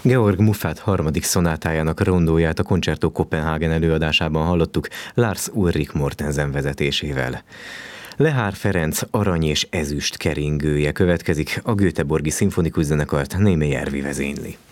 Georg Muffat harmadik szonátájának rondóját a Concerto Copenhagen előadásában hallottuk Lars Ulrik Mortensen vezetésével. Lehár Ferenc arany és ezüst keringője következik, a Göteborgi Szimfonikus Zenekart Németh Järvi vezényli.